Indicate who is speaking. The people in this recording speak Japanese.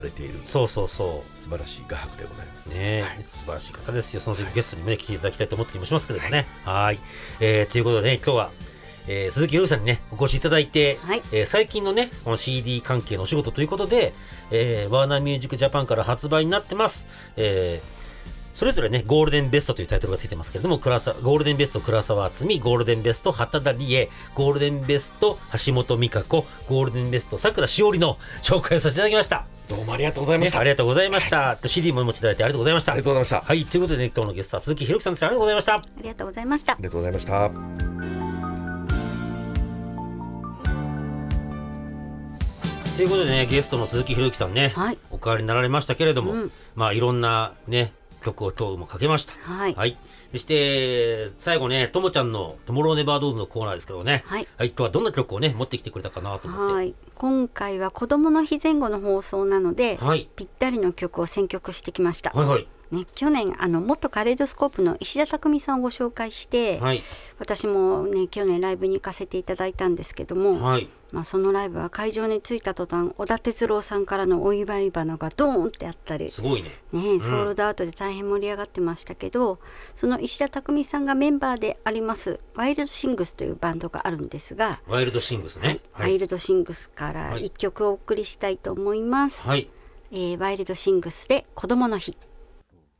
Speaker 1: れている
Speaker 2: そう素
Speaker 1: 晴らしい画伯でございます
Speaker 2: ね、
Speaker 1: はい、
Speaker 2: 素晴らしい方ですよ。そのゲストにもね来ていただきたいと思っていますけれどもね。はい、ということでね、今日は、鈴木宏さんにねお越しいただいて、
Speaker 3: はい、
Speaker 2: 最近のねこの CD 関係のお仕事ということで、ワーナーミュージックジャパンから発売になってます、それぞれねゴールデンベストというタイトルがついてますけれども、ゴールデンベスト倉沢敦美、ゴールデンベスト畑田理恵、ゴールデンベスト橋本美香子、ゴールデンベストさくらしおりの紹介をさせていただきました。
Speaker 1: どうもありがとうございました、
Speaker 2: ありがとうございました、CD もお持ちいただいてありがとうございました。
Speaker 1: ありがとうございました。
Speaker 2: はい、ということで、ね、今日のゲストは鈴木宏樹さんです。ありがとうございました。
Speaker 3: ありがとうございました。
Speaker 1: ありがとうございました。
Speaker 2: ということでね、ゲストの鈴木宏樹さんね、
Speaker 3: はい、
Speaker 2: お変わりになられましたけれども、まあいろんなね曲を今日もかけました。
Speaker 3: はい、
Speaker 2: はい、そして最後ね、ともちゃんのトモローネバードーズのコーナーですけどね、
Speaker 3: はい、
Speaker 2: はい、今日はどんな曲をね持ってきてくれたかなと思って、
Speaker 3: はい、今回は子どもの日前後の放送なので、
Speaker 2: はい、
Speaker 3: ぴったりの曲を選曲してきました。
Speaker 2: はいはい
Speaker 3: ね、去年元カレイドスコープの石田匠さんをご紹介して、
Speaker 2: はい、
Speaker 3: 私もね去年ライブに行かせていただいたんですけども、
Speaker 2: はい、
Speaker 3: そのライブは会場に着いた途端小田哲郎さんからのお祝い花がドーンってあったり、
Speaker 2: すごいね、
Speaker 3: ソールドアウトで大変盛り上がってましたけど、その石田匠さんがメンバーでありますワイルドシングスというバンドがあるんですが、
Speaker 2: ワイルドシングスね、
Speaker 3: ワイルドシングスから一曲お送りしたいと思います。
Speaker 2: はい、
Speaker 3: ワイルドシングスで子どもの日。